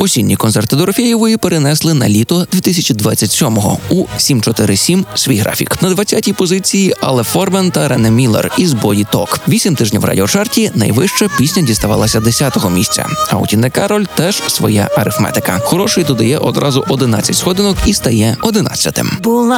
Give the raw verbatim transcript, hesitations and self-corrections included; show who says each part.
Speaker 1: Осінні концерти Дорофєєвої перенесли на літо дві тисячі двадцять сьомого у сім чотири сім свій графік. На двадцятій позиції Але Формен та Рене Міллер із Body Talk. Вісім тижнів в радіочарті найвища пісня діставалася десятого місця. А у Тіни Кароль теж своя арифметика. Хороший додає одразу одинадцять сходинок і стає одинадцятим.